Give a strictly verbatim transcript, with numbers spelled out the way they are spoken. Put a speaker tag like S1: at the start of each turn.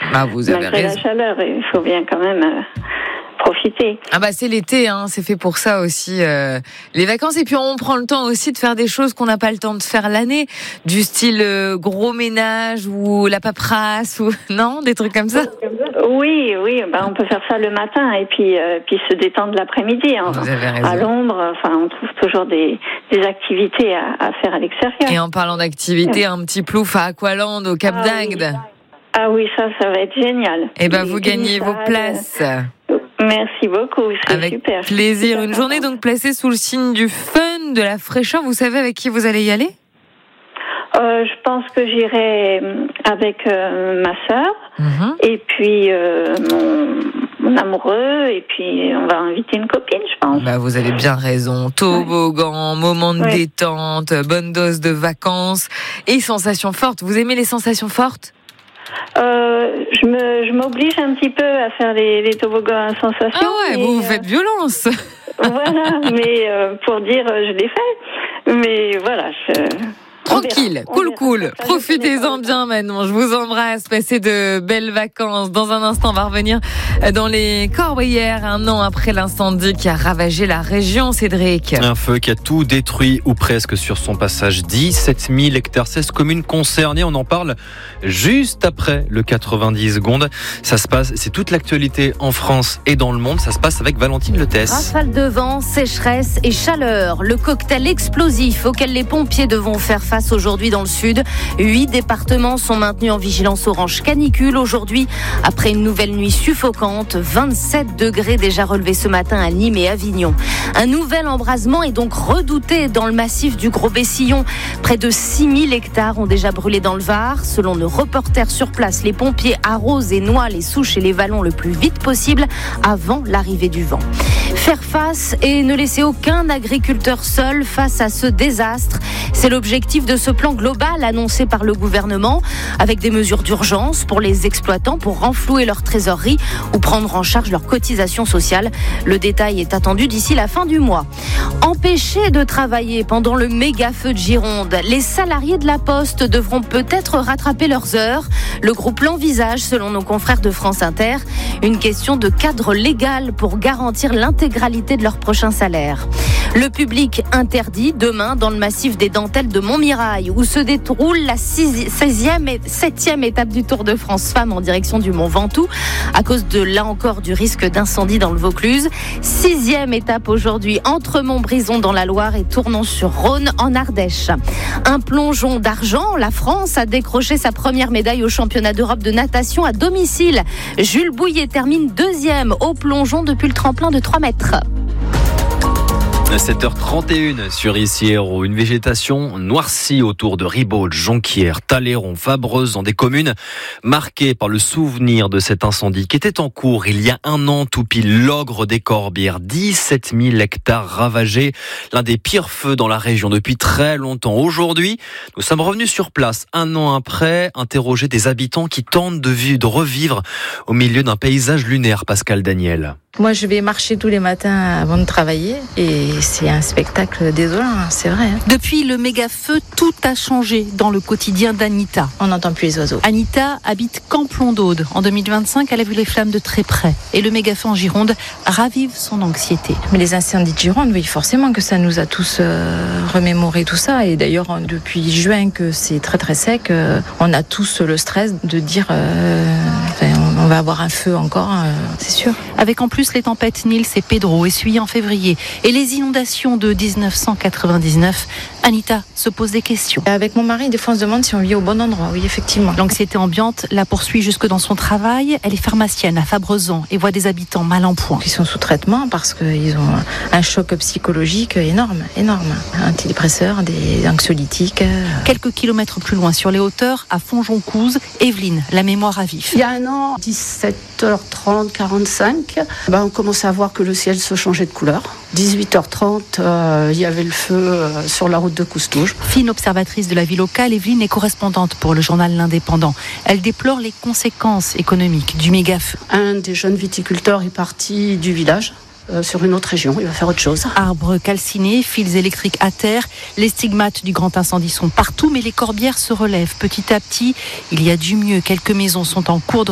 S1: Ah, vous avez
S2: Malgré
S1: raison.
S2: la chaleur, il faut bien quand même euh, profiter.
S1: Ah bah c'est l'été, hein, c'est fait pour ça aussi, euh, les vacances. Et puis on prend le temps aussi de faire des choses qu'on n'a pas le temps de faire l'année, du style euh, gros ménage ou la paperasse ou non, des trucs comme ça.
S2: Oui, oui, ben on peut faire ça le matin et puis euh, puis se détendre l'après-midi. Hein.
S1: Vous avez raison.
S2: À l'ombre, enfin, on trouve toujours des des activités à, à faire à l'extérieur.
S1: Et en parlant d'activité, un petit plouf à Aqualand au Cap
S2: Ah
S1: d'Agde.
S2: oui. Ah oui, ça, ça va être génial.
S1: Et ben
S2: Et
S1: vous
S2: puis,
S1: gagnez
S2: ça,
S1: vos places.
S2: Merci beaucoup, c'est
S1: Avec
S2: super.
S1: plaisir. Une journée donc placée sous le signe du fun, de la fraîcheur. Vous savez avec qui vous allez y aller ?
S2: Euh, je pense que j'irai avec euh, ma sœur
S1: Mmh.
S2: et puis euh, mon, mon amoureux et puis on va inviter une copine, je pense.
S1: Bah vous avez bien raison. Toboggan, moment de
S2: Ouais.
S1: détente, bonne dose de vacances et sensations fortes. Vous aimez les sensations fortes ?
S2: Euh, je me, je m'oblige un petit peu à faire les, les toboggans à sensation.
S1: Ah ouais,
S2: mais,
S1: vous vous
S2: euh,
S1: faites violence.
S2: Voilà, mais euh, pour dire euh, je l'ai fait. Mais voilà, je... on
S1: Tranquille,
S2: verra, on
S1: cool,
S2: verra.
S1: cool.
S2: Ça, je
S1: Profitez-en
S2: connais pas.
S1: bien maintenant. Je vous embrasse. Passez de belles vacances. Dans un instant, on va revenir dans les Corbières, un an après l'incendie qui a ravagé la région, Cédric.
S3: Un feu qui a tout détruit ou presque sur son passage. dix-sept mille hectares, seize communes concernées. On en parle juste après le quatre-vingt-dix secondes. Ça se passe, c'est toute l'actualité en France et dans le monde. Ça se passe avec Valentine Letès.
S4: Rafale de vent, sécheresse et chaleur. Le cocktail explosif auquel les pompiers devront faire face aujourd'hui dans le sud. Huit départements sont maintenus en vigilance orange canicule aujourd'hui. Après une nouvelle nuit suffocante, vingt-sept degrés déjà relevés ce matin à Nîmes et Avignon. Un nouvel embrasement est donc redouté dans le massif du Gros-Bessillon. Près de six mille hectares ont déjà brûlé dans le Var. Selon nos reporters sur place, les pompiers arrosent et noient les souches et les vallons le plus vite possible avant l'arrivée du vent. Faire face et ne laisser aucun agriculteur seul face à ce désastre. C'est l'objectif de ce plan global annoncé par le gouvernement, avec des mesures d'urgence pour les exploitants pour renflouer leur trésorerie ou prendre en charge leur cotisation sociale. Le détail est attendu d'ici la fin du mois. Empêchés de travailler pendant le méga feu de Gironde, les salariés de la Poste devront peut-être rattraper leurs heures. Le groupe l'envisage, selon nos confrères de France Inter, une question de cadre légal pour garantir l'intégralité de leur prochain salaire. Le public interdit demain dans le massif des Dentelles de Montmirail, où se déroule la seizième et septième étape du Tour de France Femmes en direction du Mont Ventoux, à cause de, là encore, du risque d'incendie dans le Vaucluse. Sixième étape aujourd'hui entre Montbrison dans la Loire et Tournon-sur-Rhône en Ardèche. Un plongeon d'argent, la France a décroché sa première médaille au championnat d'Europe de natation à domicile. Jules Bouillet termine deuxième au plongeon depuis le tremplin de trois mètres.
S3: sept heures trente et une sur Ici Héros. Une végétation noircie autour de Ribaud, Jonquière, Taléron, Fabreuse, dans des communes marquées par le souvenir de cet incendie qui était en cours il y a un an, tout pile l'Ogre des Corbières. dix-sept mille hectares ravagés, l'un des pires feux dans la région depuis très longtemps. Aujourd'hui, nous sommes revenus sur place, un an après, interroger des habitants qui tentent de, vivre, de revivre au milieu d'un paysage lunaire. Pascal Daniel.
S5: Moi, je vais marcher tous les matins avant de travailler et c'est un spectacle désolant, c'est vrai. Hein.
S6: Depuis le méga-feu, tout a changé dans le quotidien d'Anita.
S5: On n'entend plus les oiseaux.
S6: Anita habite Camplon d'Aude. En deux mille vingt-cinq, elle a vu les flammes de très près. Et le méga-feu en Gironde ravive son anxiété.
S5: Mais les incendies de Gironde, oui, forcément que ça nous a tous euh, remémoré tout ça. Et d'ailleurs, depuis juin que c'est très très sec, euh, on a tous le stress de dire euh, enfin, on va avoir un feu encore, euh, c'est sûr.
S6: Avec en plus les tempêtes Nils et Pedro essuyées en février et les inondations de dix-neuf cent quatre-vingt-dix-neuf, Anita se pose des questions.
S5: Avec mon mari, des fois on se demande si on vit au bon endroit, oui effectivement.
S6: L'anxiété ambiante la poursuit jusque dans son travail. Elle est pharmacienne à Fabrezan et voit des habitants mal en point.
S5: Ils sont sous traitement parce qu'ils ont un choc psychologique énorme, énorme. Antidépresseurs, des anxiolytiques.
S6: Quelques kilomètres plus loin sur les hauteurs, à Fonjoncouze, Evelyne, la mémoire à vif.
S7: Il y a un an, dix-sept heures trente, quarante-cinq, ben on commençait à voir que le ciel se changeait de couleur. dix-huit heures trente, euh, il y avait le feu euh, sur la route de Coustouge.
S6: Fine observatrice de la vie locale, Evelyne est correspondante pour le journal L'Indépendant. Elle déplore les conséquences économiques du méga-feu.
S7: Un des jeunes viticulteurs est parti du village. Euh, sur une autre région, il va faire autre chose.
S6: Arbres calcinés, fils électriques à terre, les stigmates du grand incendie sont partout, mais les Corbières se relèvent petit à petit. Il y a du mieux, quelques maisons sont en cours de